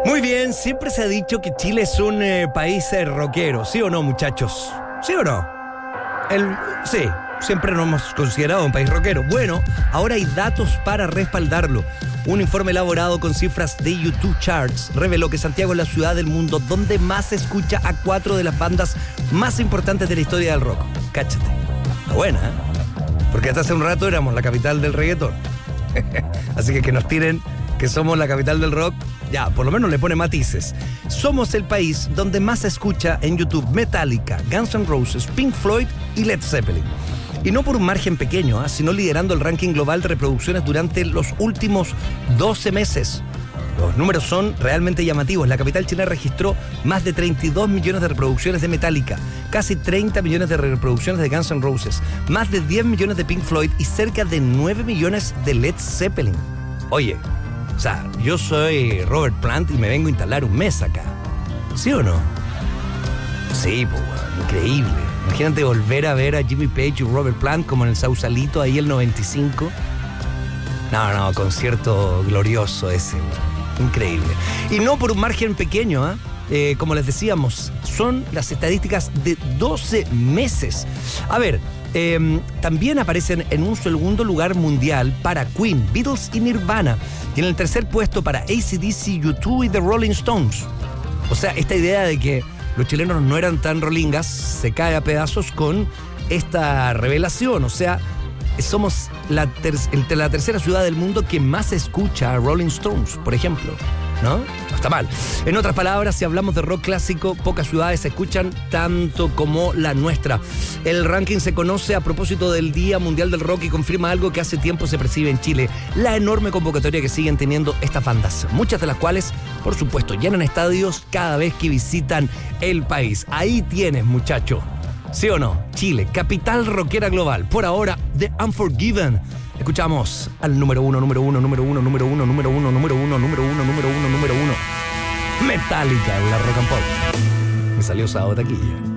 Muy bien, siempre se ha dicho que Chile es un país rockero, ¿sí o no, muchachos? ¿Sí o no? Sí, siempre nos hemos considerado un país rockero. Bueno, ahora hay datos para respaldarlo. Un informe elaborado con cifras de YouTube Charts reveló que Santiago es la ciudad del mundo donde más se escucha a 4 de las bandas más importantes de la historia del rock. Cáchate. Está buena, ¿eh? Porque hasta hace un rato éramos la capital del reggaetón. Así que nos tiren que somos la capital del rock, ya, por lo menos le pone matices. Somos el país donde más se escucha en YouTube Metallica, Guns N' Roses, Pink Floyd y Led Zeppelin. Y no por un margen pequeño, sino liderando el ranking global de reproducciones durante los últimos 12 meses. Los números son realmente llamativos. La capital chilena registró más de 32 millones de reproducciones de Metallica, casi 30 millones de reproducciones de Guns N' Roses, más de 10 millones de Pink Floyd y cerca de 9 millones de Led Zeppelin. Oye, o sea, yo soy Robert Plant y me vengo a instalar un mes acá. ¿Sí o no? Sí, pues, bueno, increíble. Imagínate volver a ver a Jimmy Page y Robert Plant como en el Sausalito ahí el 95. No, concierto glorioso ese, increíble. Y no por un margen pequeño, como les decíamos, son las estadísticas de 12 meses. A ver, también aparecen en un segundo lugar mundial para Queen, Beatles y Nirvana. Y en el tercer puesto para AC/DC, U2 y The Rolling Stones. O sea, esta idea de que los chilenos no eran tan rolingas se cae a pedazos con esta revelación. O sea, somos la tercera ciudad del mundo que más escucha a Rolling Stones, por ejemplo. ¿No? No está mal. En otras palabras, si hablamos de rock clásico, pocas ciudades se escuchan tanto como la nuestra. El ranking se conoce a propósito del Día Mundial del Rock y confirma algo que hace tiempo se percibe en Chile: la enorme convocatoria que siguen teniendo estas bandas, muchas de las cuales, por supuesto, llenan estadios cada vez que visitan el país. Ahí tienes, muchacho. ¿Sí o no? Chile, capital rockera global. Por ahora, The Unforgiven. Escuchamos al número uno. Metallica en la Rock and Pop. Me salió sábado taquilla.